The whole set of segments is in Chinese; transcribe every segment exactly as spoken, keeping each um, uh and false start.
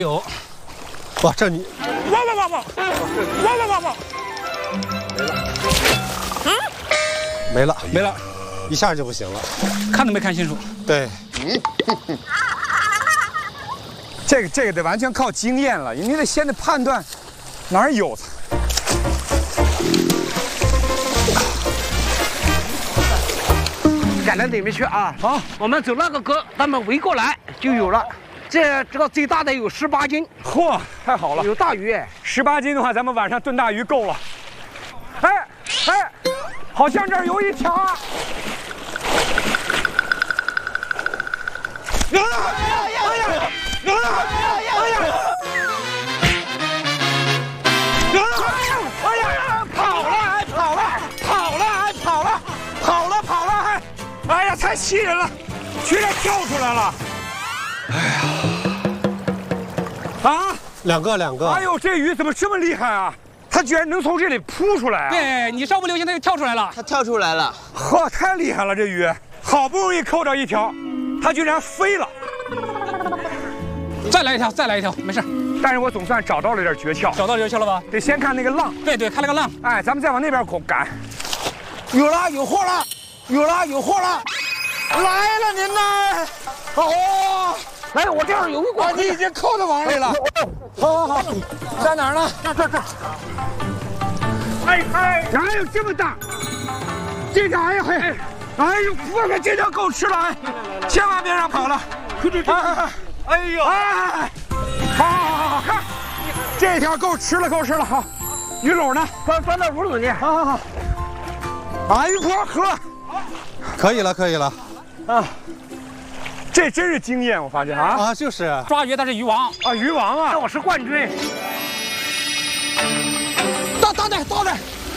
有。 哇，这你哇哇哇哇！哇哇哇哇！嗯， 没了， 没了， 一下就不行了。 看都没看清楚。 对， 这个这个得完全靠经验了，你得先得判断哪儿有。 赶到里面去啊！ 好， 我们走那个沟，他们围过来就有了。这这个最大的有十八斤， 嚯，太好了！ 有大鱼哎， 十八斤的话，咱们晚上炖大鱼够了。哎哎，好像这儿有一条啊！有了！哎呀！哎呀！有了！哎呀！有了！哎呀！跑了！哎，跑了！跑了！哎，跑了！跑了！跑了！哎，哎呀，太气人了，居然跳出来了！哎呀！啊！ 两个两个。 哎呦，这鱼怎么这么厉害啊？它居然能从这里扑出来啊！ 对你稍不留心，它就跳出来了。 它跳出来了， 呵，太厉害了！这鱼好不容易扣着一条，它居然飞了。 再来一条，再来一条，没事。 但是我总算找到了点诀窍。 找到诀窍了吧？ 得先看那个浪。 对对，看那个浪。 哎，咱们再往那边赶。 有了，有货了，有了，有货了，来了您呢！哦，来，我这儿有一管， 你已经扣到网里了。好好好，在哪儿呢？ 这这这。 哎哎，哪有这么大？这条哎呀嘿，哎呦，我看这条够吃了哎，千万别让跑了。哎哎哎呦哎，好好好好看，这条够吃了够吃了好。鱼篓呢？ 翻翻到鱼篓去。 好好好。哎呦我呵， 可以了可以了。 啊，这真是经验，我发现啊啊，就是抓鱼它是鱼王啊，鱼王啊， 我是冠军。 大大的大的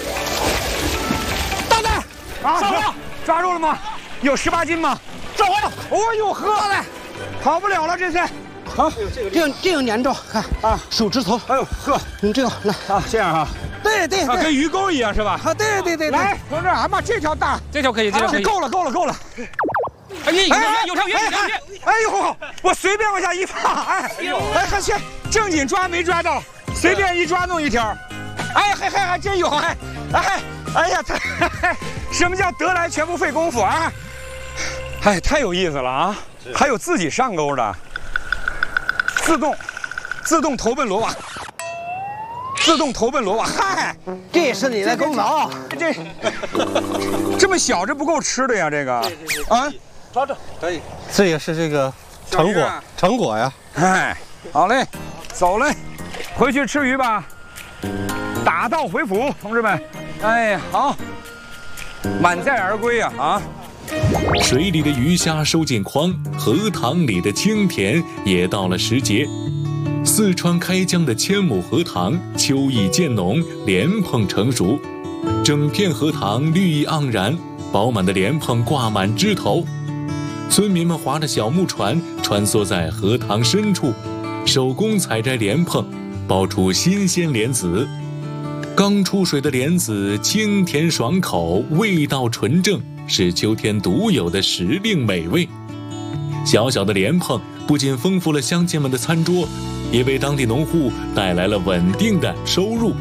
大的啊， 上了， 抓住了吗？有十八斤吗？ 抓完了。 哦呦呵， 大的， 跑不了了这次。好， 这样这样粘着，看啊， 手指头。 哎呦呵， 你这个来啊，这样哈。 对对啊，跟鱼钩一样是吧？ 啊，对对对， 来，同志，俺把这条大， 这条可以，这条可以。 够了，够了，够了。 哎，有条鱼，有条鱼，有条鱼。 哎呦，我随便往下一放，哎，哎，还行，正经抓没抓到，随便一抓弄一条。哎，还还还真有，哎，哎，哎呀，太，什么叫得来全不费功夫啊？哎，太有意思了啊！还有自己上钩的，自动，自动投奔螺网。自动投奔螺网，嗨， 这也是你的功劳。 这这么小，这不够吃的呀，这个啊， 抓着可以，这也是这个成果成果呀。 哎，好嘞，走嘞，回去吃鱼吧，打道回府，同志们。哎呀，好，满载而归呀！啊， 水里的鱼虾收进筐，荷塘里的清甜也到了时节。四川开江的千亩荷塘，秋意渐浓，莲蓬成熟，整片荷塘绿意盎然，饱满的莲蓬挂满枝头。村民们划着小木船，穿梭在荷塘深处，手工采摘莲蓬，剥出新鲜莲子。刚出水的莲子清甜爽口，味道纯正，是秋天独有的时令美味。小小的莲蓬不仅丰富了乡亲们的餐桌，也为当地农户带来了稳定的收入。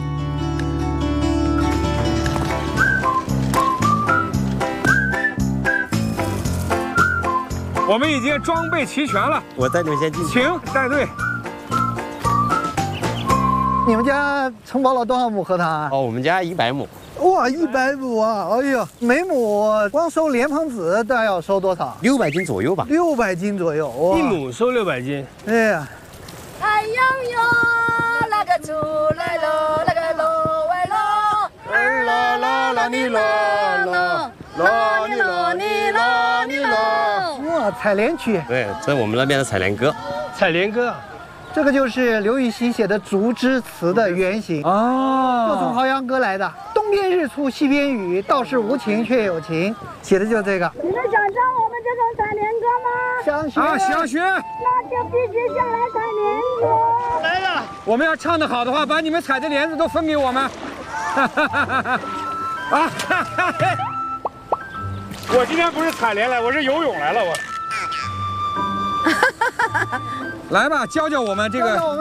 我们已经装备齐全了， 我带你们先进去。 请带队。 你们家承包了多少亩荷塘啊？ 哦，我们家一百亩。 哇，一百亩啊！哎呀，每亩光收莲蓬子大概要收多少？ 六百斤左右吧。 六百斤左右，哇！ 一亩收六百斤。 哎呀， 太阳哟，那个出来了，那个罗喂罗， 儿啦啦啦你啦啦，啦你啦你啦你啦。哇，采莲曲。 对，这是我们那边的采莲歌。 采莲歌。这个就是刘禹锡写的《竹枝词》的原型哦，就从《豪阳歌》来的。东边日出西边雨，道是无晴却有晴，写的就是这个。 你们想唱我们这种采莲歌吗？ 想学啊，想学， 那就必须下来采莲歌。 来了， 我们要唱得好的话，把你们采的莲子都分给我们。哈哈哈哈哈！啊哈哈哈！我今天不是采莲来，我是游泳来了，我。来吧，教教我们这个。